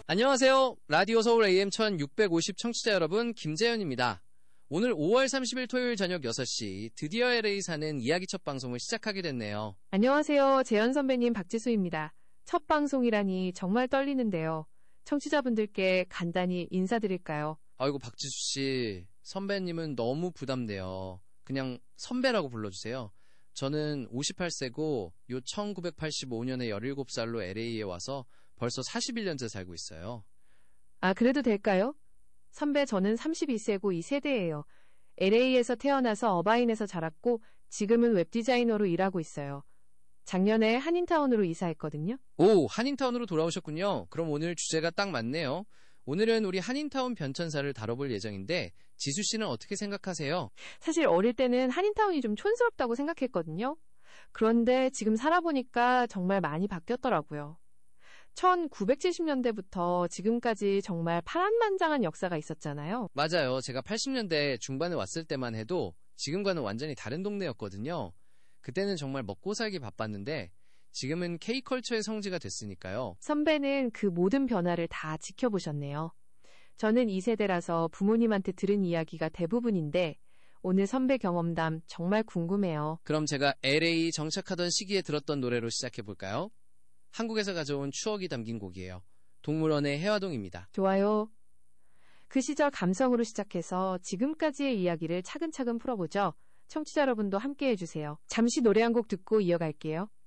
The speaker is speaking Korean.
안녕하세요. 라디오 서울 AM 1650 청취자 여러분, 김재현입니다. 오늘 5월 30일 토요일 저녁 6시 드디어 LA 사는 이야기 첫 방송을 시작하게 됐네요. 안녕하세요. 재현 선배님 박지수입니다. 첫 방송이라니 정말 떨리는데요. 청취자분들께 간단히 인사드릴까요? 아이고 박지수 씨, 선배님은 너무 부담돼요. 그냥 선배라고 불러주세요. 저는 58세고 요 1985년에 17살로 LA에 와서 벌써 41년째 살고 있어요. 아, 그래도 될까요? 선배, 저는 32세고 2세대예요. LA에서 태어나서 어바인에서 자랐고 지금은 웹디자이너로 일하고 있어요. 작년에 한인타운으로 이사했거든요. 오, 한인타운으로 돌아오셨군요. 그럼 오늘 주제가 딱 맞네요. 오늘은 우리 한인타운 변천사를 다뤄볼 예정인데 지수 씨는 어떻게 생각하세요? 사실 어릴 때는 한인타운이 좀 촌스럽다고 생각했거든요. 그런데 지금 살아보니까 정말 많이 바뀌었더라고요. 1970년대부터 지금까지 정말 파란만장한 역사가 있었잖아요. 맞아요. 제가 80년대 중반에 왔을 때만 해도 지금과는 완전히 다른 동네였거든요. 그때는 정말 먹고 살기 바빴는데 지금은 K컬처의 성지가 됐으니까요. 선배는 그 모든 변화를 다 지켜보셨네요. 저는 2세대라서 부모님한테 들은 이야기가 대부분인데 오늘 선배 경험담 정말 궁금해요. 그럼 제가 LA 정착하던 시기에 들었던 노래로 시작해볼까요? 한국에서 가져온 추억이 담긴 곡이에요. 동물원의 해화동입니다. 좋아요. 그 시절 감성으로 시작해서 지금까지의 이야기를 차근차근 풀어보죠. 청취자 여러분도 함께 해주세요. 잠시 노래 한 곡 듣고 이어갈게요.